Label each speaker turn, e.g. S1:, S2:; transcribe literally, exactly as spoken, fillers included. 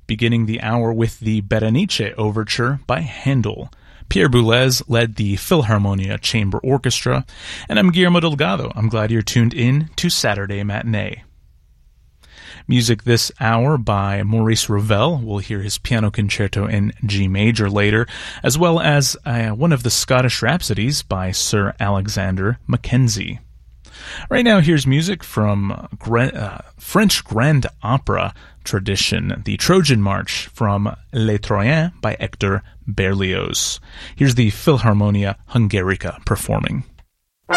S1: beginning the hour with the Berenice Overture by Handel. Pierre Boulez led the Philharmonia Chamber Orchestra, and I'm Guillermo Delgado. I'm glad you're tuned in to Saturday Matinee. Music this hour by Maurice Ravel. We'll hear his piano concerto in G major later, as well as uh, one of the Scottish Rhapsodies by Sir Alexander Mackenzie. Right now, here's music from uh, French Grand Opera tradition, the Trojan March from Les Troyens by Hector Berlioz. Here's the Philharmonia Hungarica performing.